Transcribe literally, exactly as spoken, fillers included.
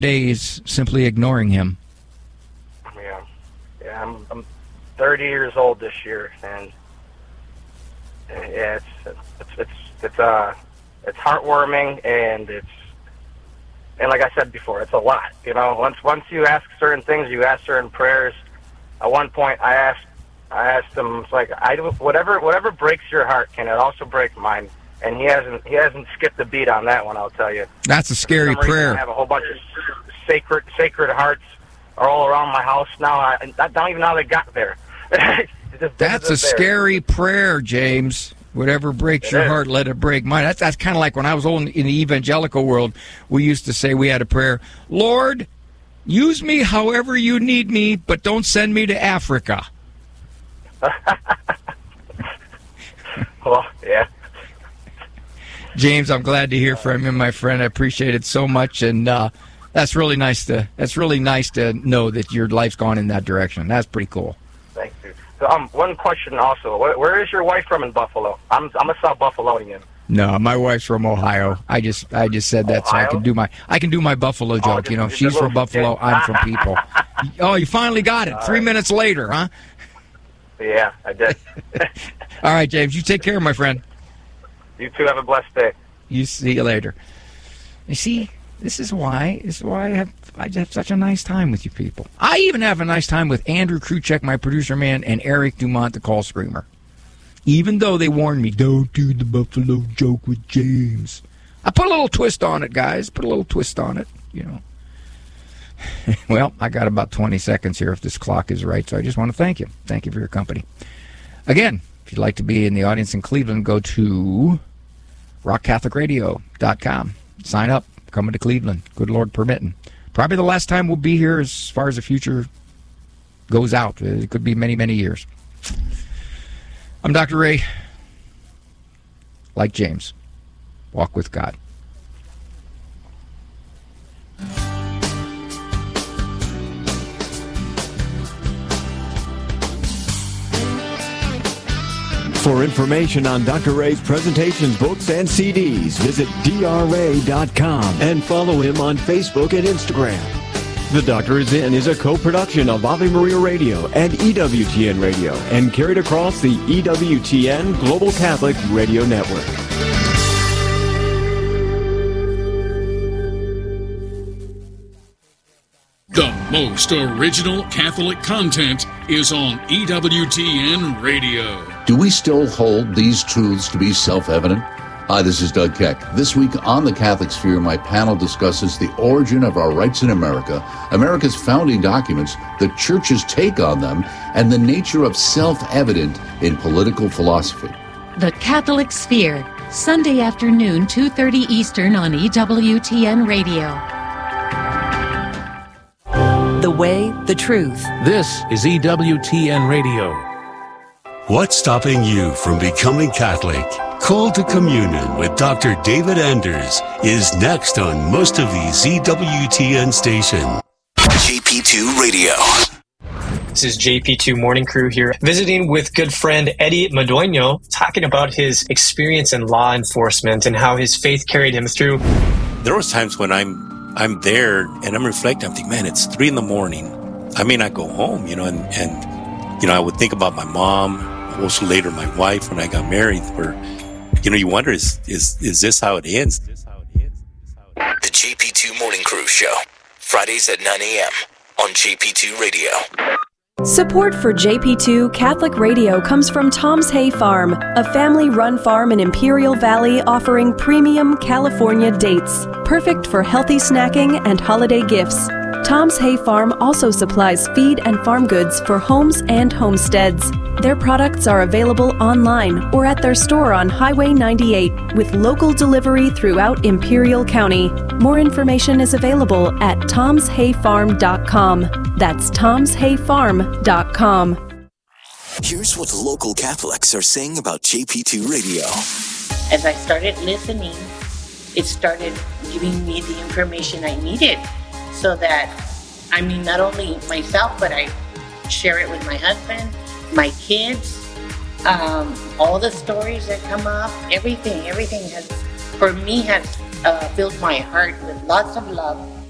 days simply ignoring him. Yeah, yeah. I'm, I'm thirty years old this year, and yeah, it's it's it's it's uh it's heartwarming, and it's and like I said before, it's a lot. You know, once once you ask certain things, you ask certain prayers. At one point, I asked I asked him, it's like, I whatever whatever breaks your heart, can it also break mine? And he hasn't he hasn't skipped a beat on that one, I'll tell you. That's a scary prayer. I have a whole bunch of sacred sacred hearts all around my house now. I, I don't even know how they got there. just, That's a scary prayer, James. Whatever breaks it your is. heart, let it break mine. That's that's kind of like when I was old in the evangelical world. We used to say, we had a prayer, Lord, use me however you need me, but don't send me to Africa. Well, yeah. James, I'm glad to hear from you, my friend. I appreciate it so much, and uh, that's really nice to that's really nice to know that your life's gone in that direction. That's pretty cool. Thank you. So, um, one question also: where, where is your wife from in Buffalo? I'm I'm a South Buffalonian. No, my wife's from Ohio. I just I just said that Ohio? so I can do my I can do my Buffalo joke. Oh, just, you know, just she's a little from Buffalo. I'm from People. Oh, you finally got it. All Three right. minutes later, huh? Yeah, I did. All right, James. You take care, my friend. You too. Have a blessed day. You see you later. You see, this is why this is why I have I just have such a nice time with you people. I even have a nice time with Andrew Kruchek, my producer man, and Eric Dumont, the call screamer. Even though they warned me, don't do the Buffalo joke with James. I put a little twist on it, guys. Put a little twist on it, you know. Well, I got about twenty seconds here if this clock is right, so I just want to thank you. Thank you for your company. Again, if you'd like to be in the audience in Cleveland, go to rock catholic radio dot com. Sign up. Coming to Cleveland. Good Lord permitting. Probably the last time we'll be here as far as the future goes out. It could be many, many years. I'm Doctor Ray. Like James. Walk with God. For information on Doctor Ray's presentations, books, and C Ds, visit D R ray dot com and follow him on Facebook and Instagram. The Doctor Is In is a co-production of Ave Maria Radio and E W T N Radio and carried across the E W T N Global Catholic Radio Network. The most original Catholic content is on E W T N Radio. Do we still hold these truths to be self-evident? Hi, this is Doug Keck. This week on The Catholic Sphere, my panel discusses the origin of our rights in America, America's founding documents, the Church's take on them, and the nature of self-evident in political philosophy. The Catholic Sphere, Sunday afternoon, two thirty Eastern on E W T N Radio. The way, the truth. This is E W T N Radio. What's stopping you from becoming Catholic? Call to Communion with Doctor David Anders is next on most of these E W T N stations. J P two Radio. This is J P two Morning Crew here, visiting with good friend Eddie Madueño, talking about his experience in law enforcement and how his faith carried him through. There was times when I'm I'm there and I'm reflecting, I'm thinking, man, it's three in the morning. I may not go home, you know, and, and you know, I would think about my mom, also later my wife when I got married, where, you know, you wonder, is is is this how it ends? The J P two Morning Crew Show, Fridays at nine a.m. on J P two Radio. Support for J P two Catholic Radio comes from Tom's Hay Farm, a family-run farm in Imperial Valley offering premium California dates, perfect for healthy snacking and holiday gifts. Tom's Hay Farm also supplies feed and farm goods for homes and homesteads. Their products are available online or at their store on Highway ninety-eight with local delivery throughout Imperial County. More information is available at toms hay farm dot com. That's toms hay farm dot com. Here's what local Catholics are saying about J P two Radio. As I started listening, it started giving me the information I needed so that, I mean, not only myself, but I share it with my husband, my kids, um, all the stories that come up, everything, everything has, for me, has uh, filled my heart with lots of love